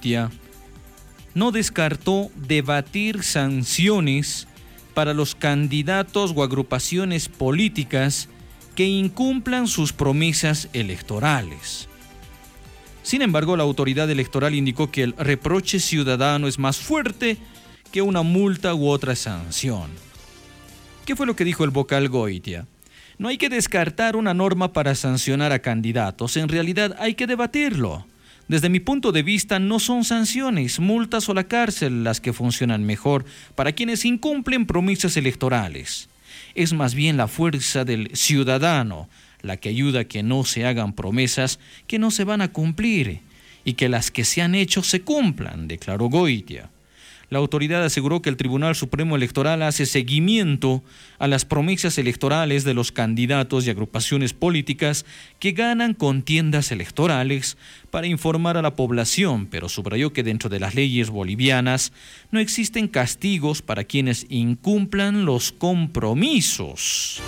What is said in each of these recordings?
Goitia no descartó debatir sanciones para los candidatos o agrupaciones políticas que incumplan sus promesas electorales. Sin embargo, la autoridad electoral indicó que el reproche ciudadano es más fuerte que una multa u otra sanción. ¿Qué fue lo que dijo el vocal Goitia? No hay que descartar una norma para sancionar a candidatos, en realidad hay que debatirlo. Desde mi punto de vista, no son sanciones, multas o la cárcel las que funcionan mejor para quienes incumplen promesas electorales. Es más bien la fuerza del ciudadano la que ayuda a que no se hagan promesas que no se van a cumplir y que las que se han hecho se cumplan, declaró Goitia. La autoridad aseguró que el Tribunal Supremo Electoral hace seguimiento a las promesas electorales de los candidatos y agrupaciones políticas que ganan contiendas electorales para informar a la población, pero subrayó que dentro de las leyes bolivianas no existen castigos para quienes incumplan los compromisos.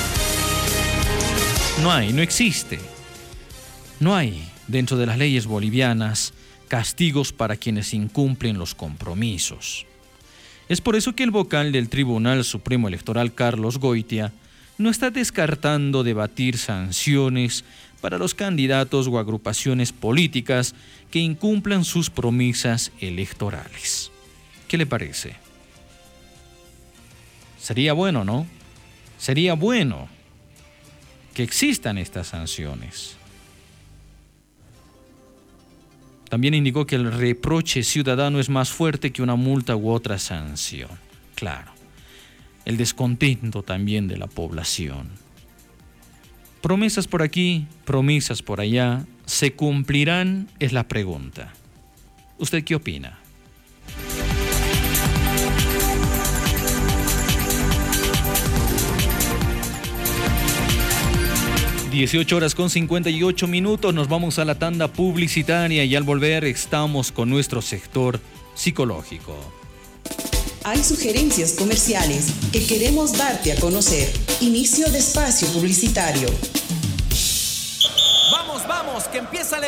No existe. No hay dentro de las leyes bolivianas castigos para quienes incumplen los compromisos. Es por eso que el vocal del Tribunal Supremo Electoral, Carlos Goitia, no está descartando debatir sanciones para los candidatos o agrupaciones políticas que incumplan sus promesas electorales. ¿Qué le parece? Sería bueno, ¿no? Sería bueno que existan estas sanciones. También indicó que el reproche ciudadano es más fuerte que una multa u otra sanción. Claro, el descontento también de la población. Promesas por aquí, promesas por allá, ¿se cumplirán? Es la pregunta. ¿Usted qué opina? (18:58), nos vamos a la tanda publicitaria y al volver estamos con nuestro sector psicológico. Hay sugerencias comerciales que queremos darte a conocer. Inicio de espacio publicitario. Vamos, que empieza la